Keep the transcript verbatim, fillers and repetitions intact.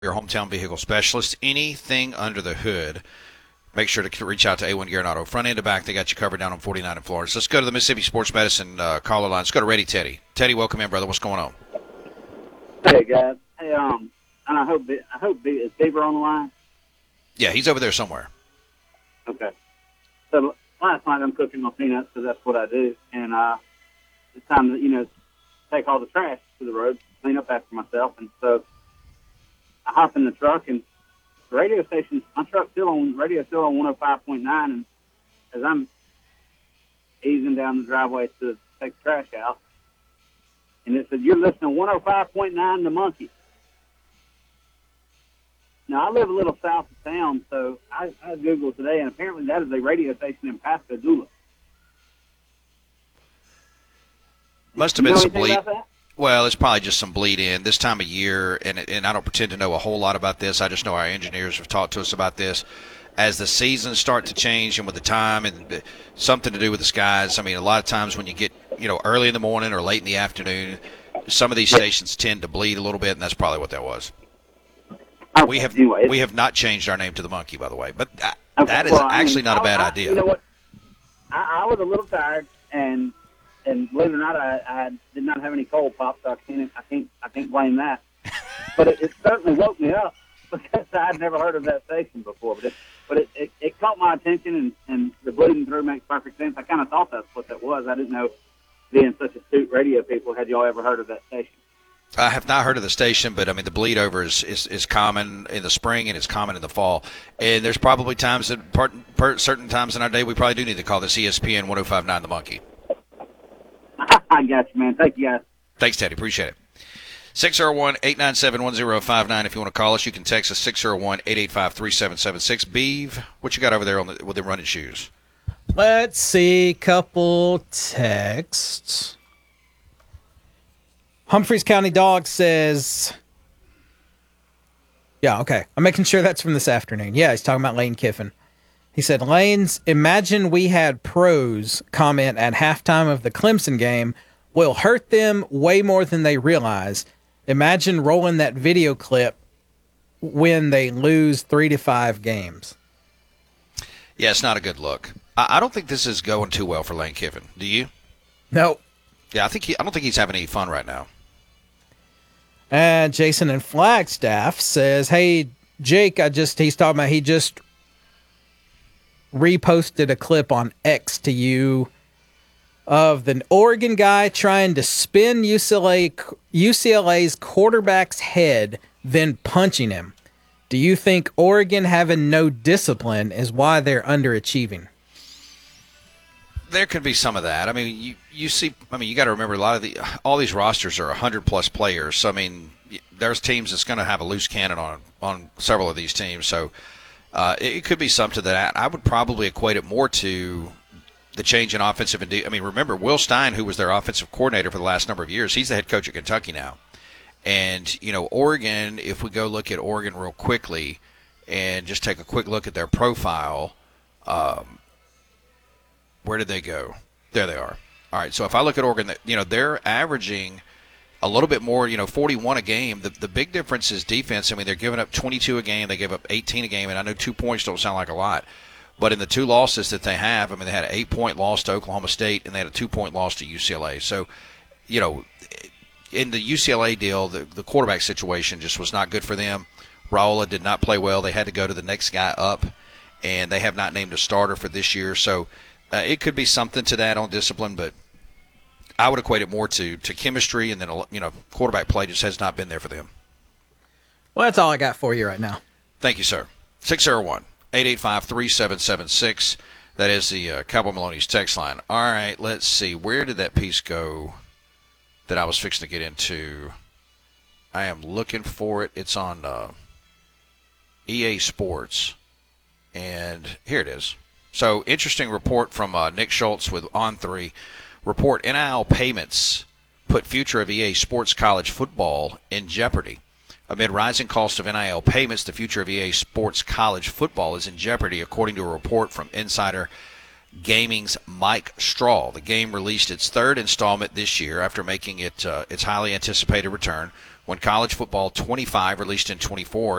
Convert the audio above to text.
your hometown vehicle specialist. Anything under the hood, make sure to reach out to A one Gear and Auto. Front end to back, they got you covered down on forty-nine in Florence. Let's go to the Mississippi Sports Medicine uh, caller line. Let's go to Ready Teddy. Teddy, welcome in, brother. What's going on? Hey, guys. Hey, um, and I hope, I hope, is Beaver on the line? Yeah, he's over there somewhere. Okay. So last night I'm cooking my peanuts because that's what I do. And uh, it's time to, you know, take all the trash to the road, clean up after myself. And so I hop in the truck, and the radio station, my truck's still on, radio still on one oh five point nine. And as I'm easing down the driveway to take the trash out, and it said, "You're listening to one oh five point nine The Monkey." Now, I live a little south of town, so I, I Googled today, and apparently that is a radio station in Pascagoula. Must have You been know some anything bleed. about that? Well, it's probably just some bleed in this time of year, and and I don't pretend to know a whole lot about this. I just know our engineers have talked to us about this. As the seasons start to change, and with the time, and something to do with the skies. I mean, a lot of times when you get, you know, early in the morning or late in the afternoon, some of these stations tend to bleed a little bit, and that's probably what that was. Okay, We have anyway, we have not changed our name to the Monkey, by the way, but that, okay, that is well, I actually mean, not a I- bad I- idea. You know what? I, I was a little tired, and and believe it or not, I, I did not have any cold pop, so I can't I can't I can't blame that. But it, it certainly woke me up because I had never heard of that station before. But it but it, it, it caught my attention, and, and the bleeding through makes perfect sense. I kind of thought that's what that was. I didn't know, being such astute radio people, had y'all ever heard of that station? I have not heard of the station, but I mean the bleed over is, is, is common in the spring and it's common in the fall. And there's probably times that part, part, certain times in our day we probably do need to call this E S P N one oh five point nine The Monkey. I got you, man. Thank you, guys. Thanks, Teddy. Appreciate it. six oh one, eight nine seven, one oh five nine. If you want to call us, you can text us six oh one, eight eight five, three seven seven six. Beeve, what you got over there on the, with the running shoes? Let's see, couple texts. Humphreys County Dog says, yeah, okay. I'm making sure that's from this afternoon. Yeah, he's talking about Lane Kiffin. He said, Lane's, imagine we had pros comment at halftime of the Clemson game will hurt them way more than they realize. Imagine rolling that video clip when they lose three to five games. Yeah, it's not a good look. I, I don't think this is going too well for Lane Kiffin. Do you? No. Yeah, I think he, I don't think he's having any fun right now. And Jason in Flagstaff says, hey, Jake, I just, he's talking about, he just reposted a clip on X to you of the Oregon guy trying to spin U C L A, U C L A's quarterback's head, then punching him. Do you think Oregon having no discipline is why they're underachieving? There could be some of that. I mean, you, you see, I mean, you got to remember a lot of the, all these rosters are one hundred plus players. So, I mean, there's teams that's going to have a loose cannon on, on several of these teams. So, uh, it, it could be some to that. I would probably equate it more to the change in offensive and, de- I mean, remember, Will Stein, who was their offensive coordinator for the last number of years, he's the head coach at Kentucky now. And, you know, Oregon, if we go look at Oregon real quickly and just take a quick look at their profile, um, where did they go? There they are. All right, so if I look at Oregon, you know, they're averaging a little bit more, you know, forty-one a game. The the big difference is defense. I mean, they're giving up twenty-two a game. They gave up eighteen a game, and I know two points don't sound like a lot. But in the two losses that they have, I mean, they had an eight-point loss to Oklahoma State, and they had a two-point loss to U C L A. So, you know, in the U C L A deal, the, the quarterback situation just was not good for them. Raiola did not play well. They had to go to the next guy up, and they have not named a starter for this year. So, Uh, it could be something to that on discipline, but I would equate it more to, to chemistry, and then, you know, quarterback play just has not been there for them. Well, that's all I got for you right now. Thank you, sir. six oh one, eight eight five, three seven seven six. That is the uh, Cowboy Maloney's text line. All right, let's see. Where did that piece go that I was fixing to get into? I am looking for it. It's on uh, E A Sports, and here it is. So, interesting report from uh, Nick Schultz with On three. Report, N I L payments put future of E A Sports college football in jeopardy. Amid rising cost of N I L payments, the future of E A Sports college football is in jeopardy, according to a report from Insider Gaming's Mike Straw. The game released its third installment this year after making it uh, its highly anticipated return. when college football twenty-five, released in twenty-four,